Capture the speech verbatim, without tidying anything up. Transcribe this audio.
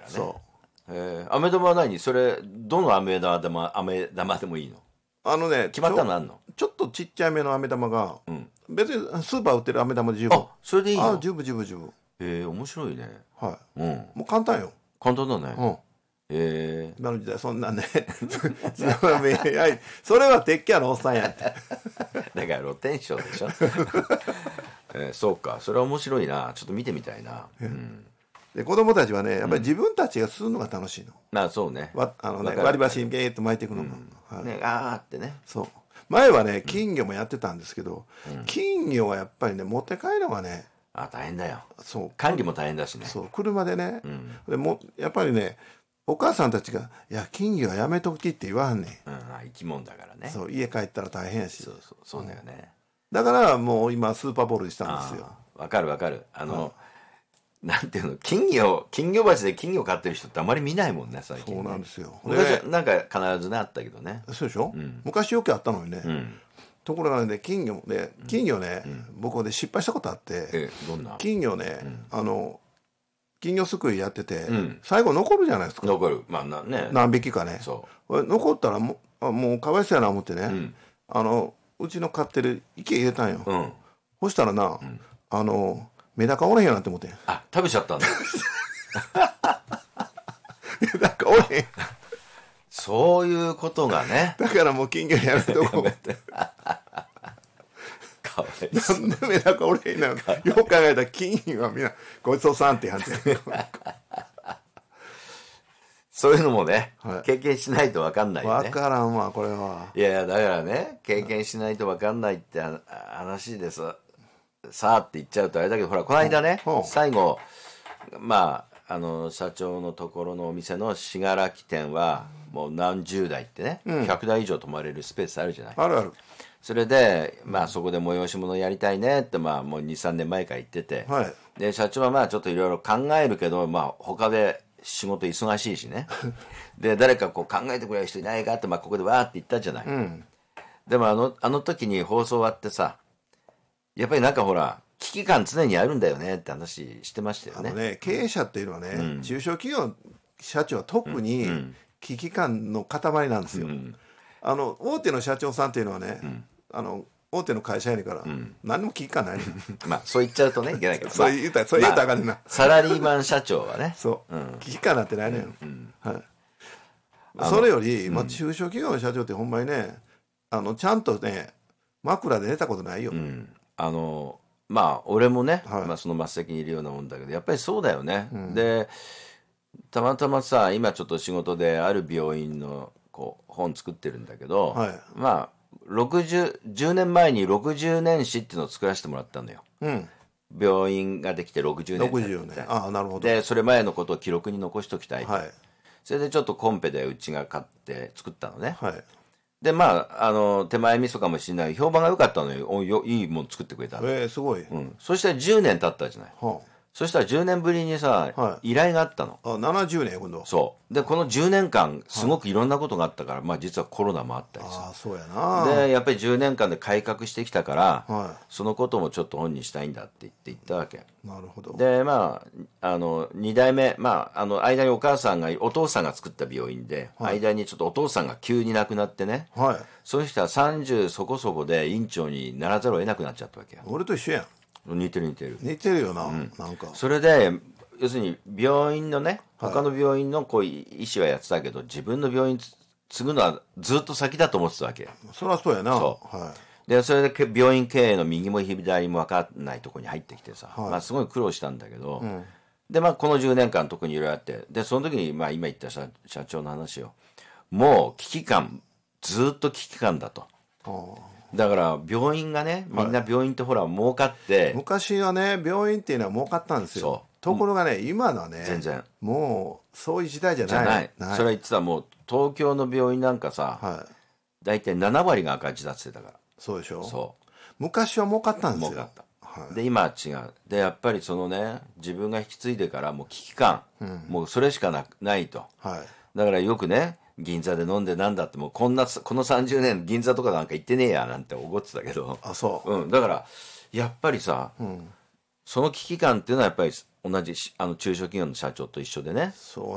ね。 そえー、飴玉は何？それどの飴玉でも飴玉でもいいの？ あのね、 決まったのあんの？ ちょっとちっちゃいめの飴玉が、 うん、 別にスーパー売ってる飴玉で十分。 あ、それでいいの？ あ、十分十分十分。 えー、面白いね。 はい。 うん、 もう簡単よ。 簡単だね。 うん。 えー、 今の時代そんなねそれは鉄器のおっさんやってだから露天商でしょ、えー、そうか、それは面白いな。ちょっと見てみたいな、うん、 で子供たちはねやっぱり自分たちがするのが楽しいの、 まあそうね、 わあのね割り箸にゲーッと巻いていくのが、 うん、はい、ね、あーってね。 そう前はね金魚もやってたんですけど、うん、金魚はやっぱりね持って帰るのがね、 あ、大変だよ。 そう管理も大変だしね。 そう車でね、 うん、 でもやっぱりねお母さんたちが「いや金魚はやめとき」って言わんねん、 うん、生き物だからね。 そう家帰ったら大変やし、 そうそうそうだよね、 うん、だからもう今スーパーボールにしたんですよ。 わかるわかる。あの、うん、なんていうの、金魚金魚鉢で金魚飼ってる人ってあまり見ないもんね最近ね。 そうなんですよ。 昔なんか必ずねあったけどね。 そうでしょ、 うん、 昔よくあったのにね、うん、ところがね金魚で金魚ね、うん、僕で失敗したことあって、 えどんな？ 金魚ね、うん、あの金魚すくいやってて、うん、最後残るじゃないですか。 残る、まあなね、 何匹かね。そう残ったらもうもうかわいそうやな思ってね、うん、あのうちの飼ってる池入れたんよ、うん、そしたらな、うん、あのメダカおれへんやなって思って。 あ、食べちゃったんだメダカおれへんそういうことがね。 だからもう金魚やめとこうってなんでメダカおれへんのよく考えたら金魚はみんなごちそうさんってやつそういうのもね、はい、経験しないと分かんないよね。 分からんわこれは。 いやいやだからね経験しないと分かんないって話ですさあって言っちゃうとあれだけど、ほらこの間ね、うん、最後まああの社長のところのお店の信楽店はもう何十台ってね、うん、ひゃくだい以上泊まれるスペースあるじゃない。 あるある。 それで、まあ、そこで催し物やりたいねって、まあ、もうにさんねんまえから言ってて、はい、で社長はまあちょっといろいろ考えるけど、まあ、他で仕事忙しいしねで誰かこう考えてくれる人いないかって、まあ、ここでわーって言ったじゃない、うん、でもあのあの時に放送終わってさ、やっぱりなんかほら危機感常にあるんだよねって話してましたよね。 あのね経営者っていうのはね、うん、中小企業の社長は特に危機感の塊なんですよ、うん、あの大手の社長さんっていうのはね、うん、あの大手の会社やねんから、うん、何も危機感ないねまあそう言っちゃうとねいけないけどそう言うたらそう言うたらあかんねんな、まあ、 サラリーマン社長はねそう、うん、危機感なんてないねん、うんうんはい、それより、まあ、中小企業の社長ってほんまにねあのちゃんとね枕で寝たことないよ、うん、 あのまあ俺もね、はいまあ、その真っ先にいるようなもんだけどやっぱりそうだよね、うん、でたまたまさ今ちょっと仕事である病院のこう本作ってるんだけど、はい、まあろくじゅう、じゅうねんまえにろくじゅうねん史っていうのを作らせてもらったのよ、うん、病院ができてろくじゅうねんろくじゅうねんああなるほど。 でそれ前のことを記録に残しときたいと、はい、それでちょっとコンペでうちが買って作ったのね、はい、でまああの手前味噌かもしれない評判が良かったのよ。およいいもの作ってくれたの、 えー、すごい、 うん、そしたらじゅうねん経ったじゃない、はあそしたらじゅうねんぶりにさ、はい、依頼があったの。 あななじゅうねん今度。 そうでこのじゅうねんかんすごくいろんなことがあったから、はい、まあ実はコロナもあったりさあそうやなでやっぱりじゅうねんかんで改革してきたから、はい、そのこともちょっと本にしたいんだって言って言ったわけ。 なるほど。 でまああのに代目まああの間にお母さんがお父さんが作った病院で、はい、間にちょっとお父さんが急に亡くなってね、はい、そういう人はさんじゅうそこそこで院長にならざるを得なくなっちゃったわけよ。 俺と一緒やん。 似てる似てる似てるよな、うん、なんかそれで要するに病院のね他の病院のこう医師はやってたけど、はい、自分の病院継ぐのはずっと先だと思ってたわけ。 そりゃそうやな。 そう、はい、でそれで病院経営の右も左も分かんないところに入ってきてさ、はいまあ、すごい苦労したんだけど、うん、でまあこのじゅうねんかん特にいろいろあってでその時に、まあ、今言った社社長の話をもう危機感ずっと危機感だと。だから病院がねみんな病院ってほら儲かって、はい、 昔はね病院っていうのは儲かったんですよ。そうところがね今のはね全然もうそういう時代じゃない。 じゃないないそれは言ってたもう東京の病院なんかさ、はい、大体ななわりが赤字だって言ってたから。 そうでしょ。 そう昔は儲かったんですよ。 儲かった、はい、で今は違う。でやっぱりそのね自分が引き継いでからもう危機感、うん、もうそれしか な, ないと、はい、だからよくね銀座で飲んでなんだってもうこんなこのさんじゅうねん銀座とかなんか行ってねえやなんて怒ってたけどあそう、 うん、だからやっぱりさ、うん、その危機感っていうのはやっぱり同じあの中小企業の社長と一緒でね。 そう